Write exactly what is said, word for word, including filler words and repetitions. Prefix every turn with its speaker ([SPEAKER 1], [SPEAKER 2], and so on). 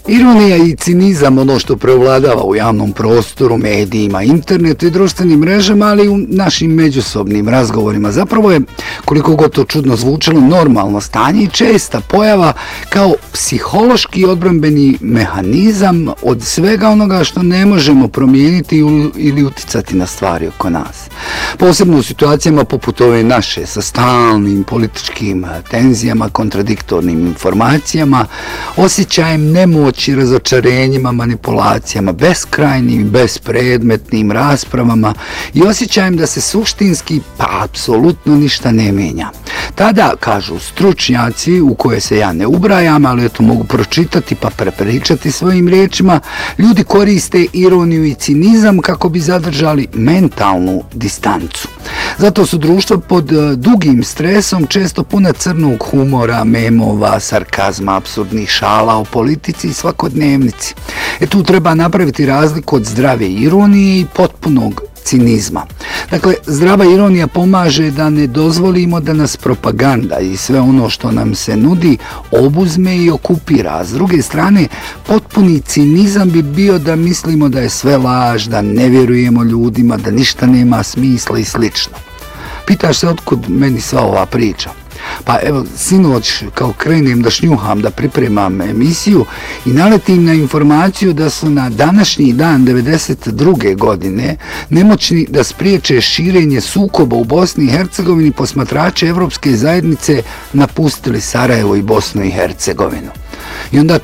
[SPEAKER 1] Ironija i cinizam, ono što preovladava u javnom prostoru, medijima, internetu i društvenim mrežama, ali i u našim međusobnim razgovorima, zapravo je, koliko god to čudno zvučalo, normalno stanje i česta pojava kao psihološki odbrambeni mehanizam od svega onoga što ne možemo promijeniti ili uticati na stvari oko nas. Posebno u situacijama poput ove naše, sa stalnim političkim tenzijama, kontradiktornim informacijama, osjećajem nemoći, razočarenjima, manipulacijama, beskrajnim, bespredmetnim raspravama i osjećajem da se suštinski pa apsolutno ništa ne mijenja. Tada, kažu stručnjaci u koje se ja ne ubrajam, ali eto mogu pročitati pa prepričati svojim riječima, ljudi koriste ironiju i cinizam kako bi zadržali mentalnu distancu. Zato su društva pod dugim stresom često puna crnog humora, memova, sarkazma, apsurdnih šala o politici i svakodnevnici. E tu treba napraviti razliku od zdrave ironije i potpunog cinizma. Dakle, zdrava ironija pomaže da ne dozvolimo da nas propaganda i sve ono što nam se nudi obuzme i okupira. A s druge strane, potpuni cinizam bi bio da mislimo da je sve laž, da ne vjerujemo ljudima, da ništa nema smisla i slično. Pitaš se otkud meni sva ova priča? Pa evo, sinoć kao krenem da šnjuham, da pripremam emisiju i naletim na informaciju da su na današnji dan devedeset druge godine nemoćni da spriječe širenje sukoba u Bosni i Hercegovini posmatrači Evropske zajednice napustili Sarajevo i Bosnu i Hercegovinu. I onda